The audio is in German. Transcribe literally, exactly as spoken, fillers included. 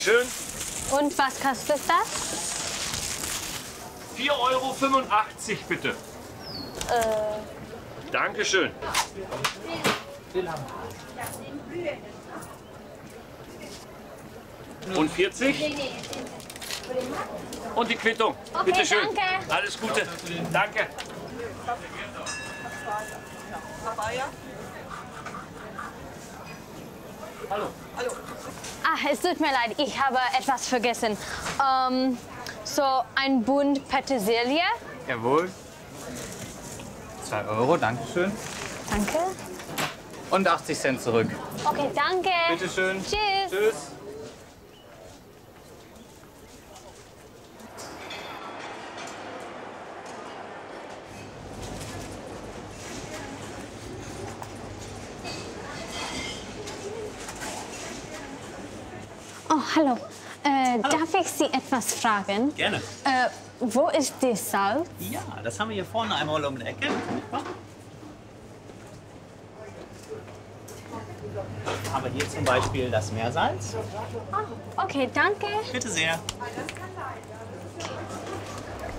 Schön. Und was kostet das? vier Euro fünfundachtzig bitte. Äh. Dankeschön. Und vierzig? Und die Quittung. Okay, Bitte schön. danke. Alles Gute. Danke. Hallo. Hallo. Ah, es tut mir leid, ich habe etwas vergessen. Ähm, so ein Bund Petersilie. Jawohl. zwei Euro, danke schön. Danke. Und achtzig Cent zurück. Okay, danke. Bitte schön. Tschüss. Tschüss. Oh, hallo. Äh, darf ich Sie etwas fragen? Gerne. Äh, wo ist die Salz? Ja, das haben wir hier vorne einmal um die Ecke. Aber hier zum Beispiel das Meersalz. Okay, danke. Bitte sehr.